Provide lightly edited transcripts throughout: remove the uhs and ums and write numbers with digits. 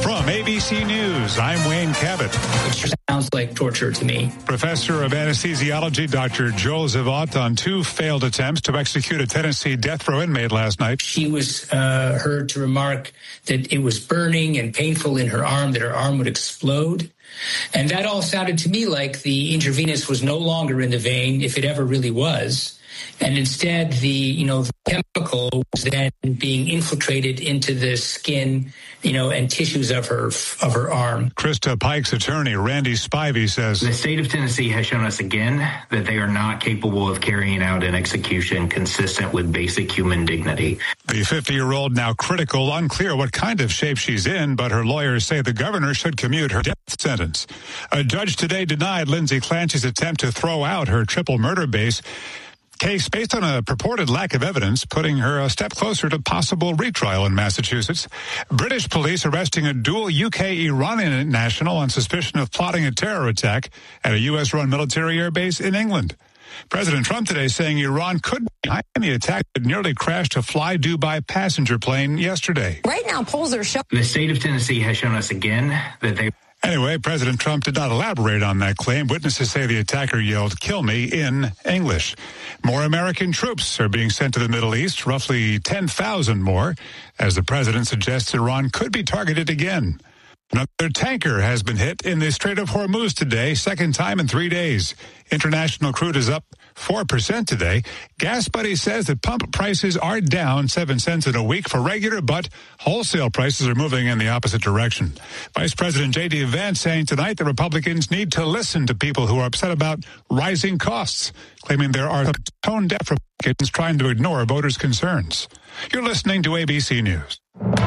From ABC News, I'm Wayne Cabot. It sure sounds like torture to me. Professor of anesthesiology Dr. Joel Zavot on 2 failed attempts to execute a Tennessee death row inmate last night. She was heard to remark that it was burning and painful in her arm, that her arm would explode. And that all sounded to me like the intravenous was no longer in the vein, if it ever really was. And instead, the chemical was then being infiltrated into the skin, and tissues of her arm. Krista Pike's attorney, Randy Spivey, says the state of Tennessee has shown us again that they are not capable of carrying out an execution consistent with basic human dignity. The 50-year-old now critical, unclear what kind of shape she's in, but her lawyers say the governor should commute her death sentence. A judge today denied Lindsay Clancy's attempt to throw out her triple murder case based on a purported lack of evidence, putting her a step closer to possible retrial in Massachusetts. British police arresting a dual UK-Iranian national on suspicion of plotting a terror attack at a U.S.-run military air base in England. President Trump today saying Iran could be behind the attack that nearly crashed a Fly Dubai passenger plane yesterday. Right now, polls are showing the state of Tennessee has shown us again that they... Anyway, President Trump did not elaborate on that claim. Witnesses say the attacker yelled, "Kill me," in English. More American troops are being sent to the Middle East, roughly 10,000 more, as the president suggests Iran could be targeted again. Another tanker has been hit in the Strait of Hormuz today, second time in 3 days. International crude is up 4% today. Gas Buddy says that pump prices are down 7 cents in a week for regular, but wholesale prices are moving in the opposite direction. Vice President J.D. Vance saying tonight the Republicans need to listen to people who are upset about rising costs, claiming there are tone-deaf Republicans trying to ignore voters' concerns. You're listening to ABC News.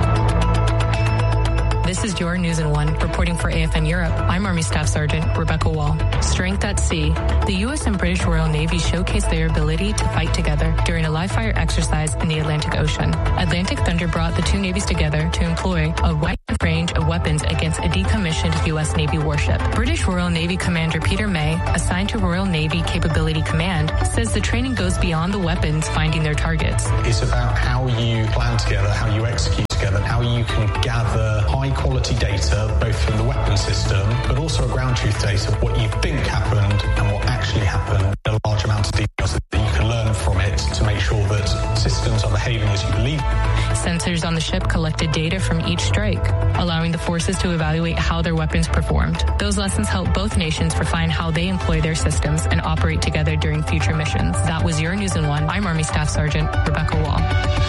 This is your News in 1. Reporting for AFN Europe, I'm Army Staff Sergeant Rebecca Wall. Strength at sea. The U.S. and British Royal Navy showcased their ability to fight together during a live-fire exercise in the Atlantic Ocean. Atlantic Thunder brought the 2 navies together to employ a wide range of weapons against a decommissioned U.S. Navy warship. British Royal Navy Commander Peter May, assigned to Royal Navy Capability Command, says the training goes beyond the weapons finding their targets. It's about how you plan together, how you execute together, how you can gather high-quality data, both from the weapon system, but also a ground truth data, what you think happened and what actually happened, a large amount of details that you can learn from it to make sure that systems are behaving as you believe. Sensors on the ship collected data from each strike, allowing the forces to evaluate how their weapons performed. Those lessons help both nations refine how they employ their systems and operate together during future missions. That was your News in 1. I'm Army Staff Sergeant Rebecca Wall.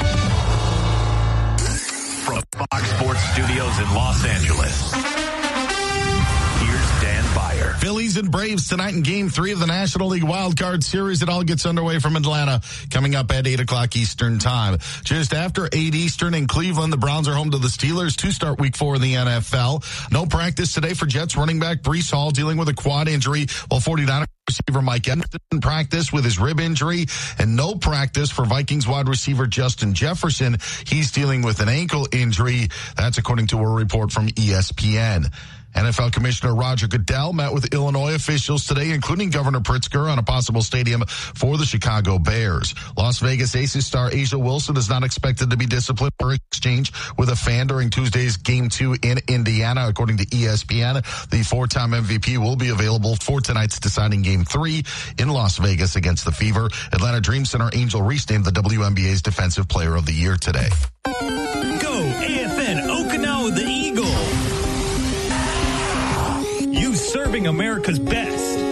From Fox Sports Studios in Los Angeles, here's Dan Byer. Phillies and Braves tonight in Game 3 of the National League Wild Card Series. It all gets underway from Atlanta, coming up at 8 o'clock Eastern Time. Just after 8 Eastern in Cleveland, the Browns are home to the Steelers to start Week 4 in the NFL. No practice today for Jets running back Breece Hall, dealing with a quad injury, while 49ers receiver Mike Evans didn't practice with his rib injury, and no practice for Vikings wide receiver Justin Jefferson. He's dealing with an ankle injury. That's according to a report from ESPN. NFL Commissioner Roger Goodell met with Illinois officials today, including Governor Pritzker, on a possible stadium for the Chicago Bears. Las Vegas Aces star A'ja Wilson is not expected to be disciplined for exchange with a fan during Tuesday's Game 2 in Indiana, according to ESPN. The 4-time MVP will be available for tonight's deciding Game 3 in Las Vegas against the Fever. Atlanta Dream Center Angel Reese named the WNBA's Defensive Player of the Year today. Go AFN Okinawa the Eagle. You serving America's best.